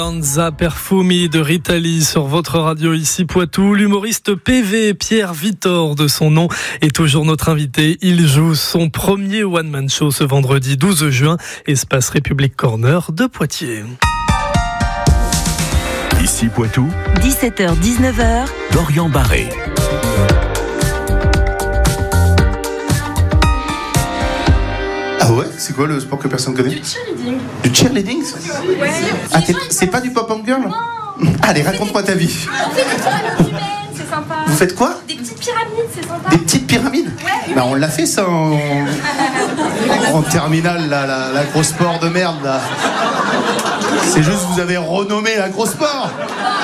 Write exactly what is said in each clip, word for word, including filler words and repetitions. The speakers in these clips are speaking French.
Danza Perfumi de Rita Lee sur votre radio ici Poitou. L'humoriste P V, Pierre Vittor de son nom, est toujours notre invité. Il joue son premier one-man show ce vendredi douze juin, Espace République Corner de Poitiers. Ici Poitou, dix-sept heures dix-neuf heures, Dorian Barré. Ah ouais? C'est quoi le sport que personne connaît? Du cheerleading. Du cheerleading? Ouais. Ah, t'es- c'est pas du pop-up girl? Non. Allez, raconte-moi ta vie. On fait des pyramides humaines, c'est sympa. Vous faites quoi? Des petites pyramides, c'est sympa. Des petites pyramides? Ouais. Bah on l'a fait ça en, en terminale, là, la, la grosse sport de merde là. C'est juste vous avez renommé la grosse sport.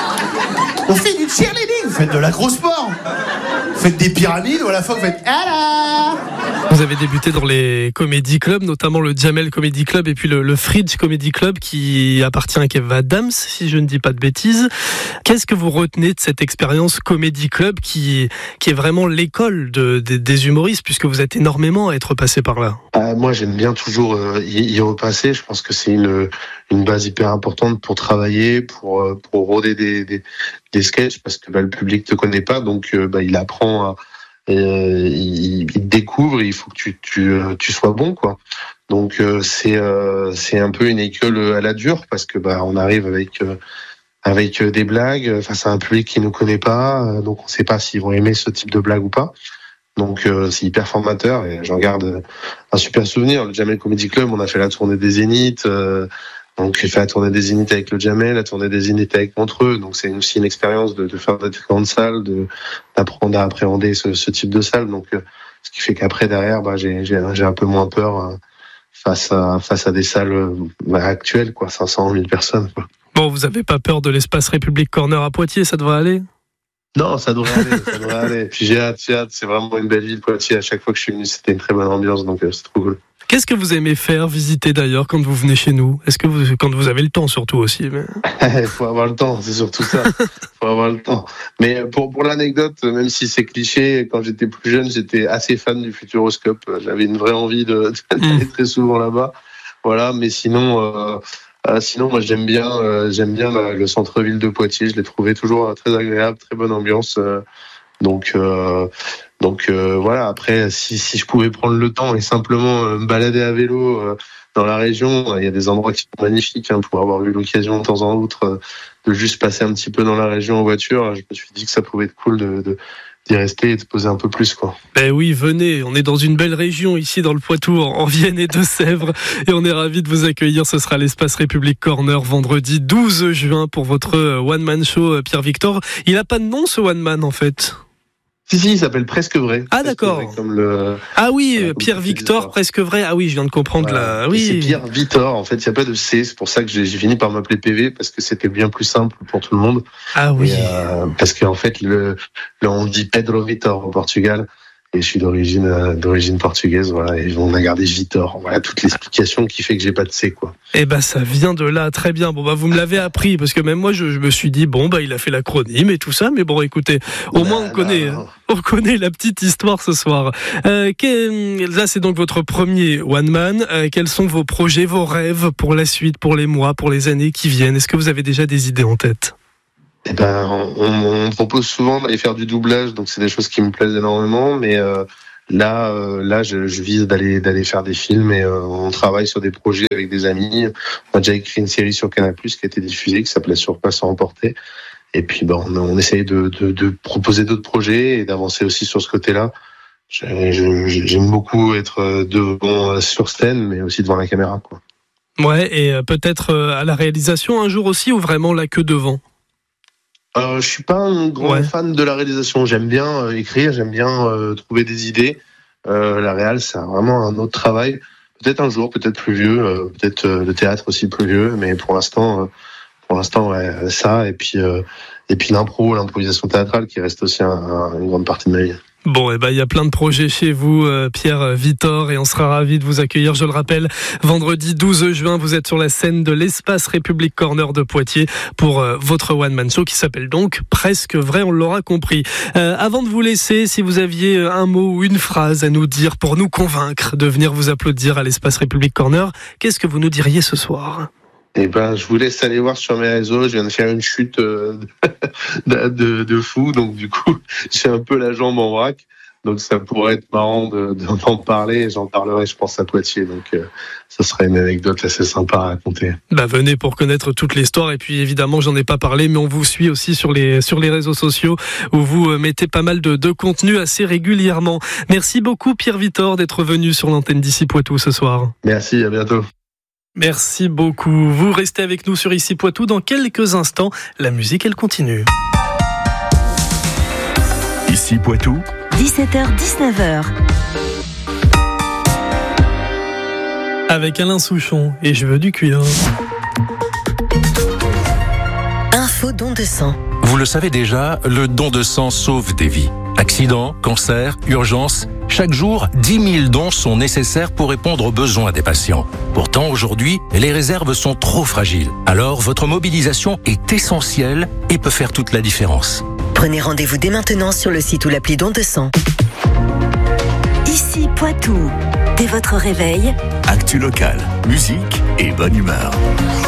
On fait du cheerleading, vous faites de la grosse sport. Vous faites des pyramides ou à la fois vous faites ah là. Vous avez débuté dans les comédie clubs, notamment le Jamel Comedy Club et puis le, le Fridge Comedy Club qui appartient à Kev Adams, si je ne dis pas de bêtises. Qu'est-ce que vous retenez de cette expérience Comedy Club qui, qui est vraiment l'école de, de, des humoristes, puisque vous êtes énormément à être passé par là? Ah, moi, j'aime bien toujours euh, y, y repasser. Je pense que c'est une, une base hyper importante pour travailler, pour, euh, pour rôder des, des, des sketchs, parce que bah, le public te connaît pas, donc euh, bah, il apprend à... Euh, il, il découvre, il faut que tu, tu, tu sois bon, quoi. Donc euh, c'est euh, c'est un peu une école à la dure parce que bah on arrive avec euh, avec des blagues face à un public qui nous connaît pas, euh, donc on sait pas s'ils vont aimer ce type de blague ou pas. Donc euh, c'est hyper formateur et j'en garde un super souvenir. Le Jamel Comedy Club, on a fait la tournée des Zéniths. Euh, Donc j'ai fait la tournée des Zéniths avec le Jamel, la tournée des Zéniths avec Montreux. Donc c'est aussi une expérience de, de faire des grandes salles, de d'apprendre à appréhender ce, ce type de salle. Donc euh, ce qui fait qu'après derrière, bah j'ai j'ai, j'ai un peu moins peur euh, face à face à des salles euh, bah, actuelles, quoi, cinq cents mille personnes, quoi. Bon, vous avez pas peur de l'Espace République Corner à Poitiers, ça devrait aller? Non, ça devrait aller, ça devrait aller. Puis j'ai hâte, j'ai hâte. C'est vraiment une belle ville, Poitiers. À chaque fois que je suis venu, c'était une très bonne ambiance, donc euh, c'est trop cool. Qu'est-ce que vous aimez faire, visiter d'ailleurs, quand vous venez chez nous? Est-ce que vous, quand vous avez le temps surtout aussi? Mais... Il faut avoir le temps, c'est surtout ça. Il faut avoir le temps. Mais pour, pour l'anecdote, même si c'est cliché, quand j'étais plus jeune, j'étais assez fan du Futuroscope. J'avais une vraie envie de, d'aller très souvent là-bas. Voilà, mais sinon, euh, euh, sinon moi j'aime bien, euh, j'aime bien la, le centre-ville de Poitiers. Je l'ai trouvé toujours très agréable, très bonne ambiance. Euh, donc... Euh, Donc euh, voilà, après, si, si je pouvais prendre le temps et simplement euh, me balader à vélo euh, dans la région, il y a des endroits qui sont magnifiques, hein, pour avoir eu l'occasion de temps en temps euh, de juste passer un petit peu dans la région en voiture. Je me suis dit que ça pouvait être cool de, de, d'y rester et de poser un peu plus, quoi. Ben oui, venez, on est dans une belle région ici dans le Poitou, en Vienne et Deux-Sèvres, et on est ravis de vous accueillir. Ce sera l'Espace République Corner vendredi douze juin pour votre one-man show, Pierre Vittor. Il a pas de nom, ce one-man, en fait? Si, si, il s'appelle Presque Vrai. Ah, Presque d'accord. Vrai, comme le... Ah oui, Voilà, Pierre Victor, Presque Vrai. Ah oui, je viens de comprendre Voilà. là. Oui. Et c'est Pierre Vittor, en fait, il n'y a pas de C, c'est pour ça que j'ai, j'ai fini par m'appeler P V, parce que c'était bien plus simple pour tout le monde. Ah oui. Et, euh, parce qu'en fait, le, le, on dit Pedro Vittor au Portugal, et je suis d'origine, euh, d'origine portugaise, voilà, et on a gardé Vittor. Voilà, toute l'explication qui fait que j'ai pas de C, quoi. Eh ben, ça vient de là, très bien. Bon, bah, vous me l'avez appris, parce que même moi, je, je me suis dit, bon, bah, il a fait l'acronyme et tout ça, mais bon, écoutez, au Là, moins, on là, connaît, là. on connaît la petite histoire ce soir. Euh, que, là, c'est donc votre premier one man. Euh, quels sont vos projets, vos rêves pour la suite, pour les mois, pour les années qui viennent? Est-ce que vous avez déjà des idées en tête? Eh ben, on, on me propose souvent d'aller faire du doublage, donc c'est des choses qui me plaisent énormément, mais euh, là, euh, là, je, je vise d'aller d'aller faire des films et euh, on travaille sur des projets avec des amis. On a déjà écrit une série sur Canal plus, qui a été diffusée, qui s'appelait Sur Place à emporter. Et puis, ben, on, on essaye de, de, de proposer d'autres projets et d'avancer aussi sur ce côté-là. Je, je, j'aime beaucoup être devant sur scène, mais aussi devant la caméra, quoi. Ouais, et euh, peut-être euh, à la réalisation un jour aussi, ou vraiment là que devant? Euh, je suis pas un grand Ouais. fan de la réalisation. J'aime bien euh, écrire, j'aime bien euh, trouver des idées. Euh, la réal, c'est vraiment un autre travail. Peut-être un jour, peut-être plus vieux, euh, peut-être euh, le théâtre aussi plus vieux, mais pour l'instant, euh, pour l'instant, ouais, ça et puis euh, et puis l'impro, l'improvisation théâtrale qui reste aussi un, un, une grande partie de ma vie. Bon, eh ben, il y a plein de projets chez vous, euh, Pierre Vittor, et on sera ravis de vous accueillir. Je le rappelle, vendredi douze juin, vous êtes sur la scène de l'Espace République Corner de Poitiers pour euh, votre one-man show qui s'appelle donc Presque Vrai, on l'aura compris. Euh, avant de vous laisser, si vous aviez un mot ou une phrase à nous dire pour nous convaincre de venir vous applaudir à l'Espace République Corner, qu'est-ce que vous nous diriez ce soir ? Eh ben, je vous laisse aller voir sur mes réseaux. Je viens de faire une chute euh, de, de, de fou, donc du coup, j'ai un peu la jambe en vrac. Donc ça pourrait être marrant de, de, d'en parler. J'en parlerai, je pense, à Poitiers. Donc euh, ça serait une anecdote assez sympa à raconter. Bah venez pour connaître toute l'histoire. Et puis évidemment, j'en ai pas parlé, mais on vous suit aussi sur les sur les réseaux sociaux où vous mettez pas mal de, de contenu assez régulièrement. Merci beaucoup Pierre Vittor d'être venu sur l'antenne d'Ici Poitou ce soir. Merci, à bientôt. Merci beaucoup. Vous restez avec nous sur Ici Poitou. Dans quelques instants, la musique, elle continue. Ici Poitou, dix-sept heures dix-neuf heures. Avec Alain Souchon et je veux du cuir. Info don de sang. Vous le savez déjà, le don de sang sauve des vies. Accidents, cancer, urgence, chaque jour, dix mille dons sont nécessaires pour répondre aux besoins des patients. Pourtant, aujourd'hui, les réserves sont trop fragiles. Alors, votre mobilisation est essentielle et peut faire toute la différence. Prenez rendez-vous dès maintenant sur le site ou l'appli don de sang. Ici Poitou. Dès votre réveil, actu local, musique et bonne humeur.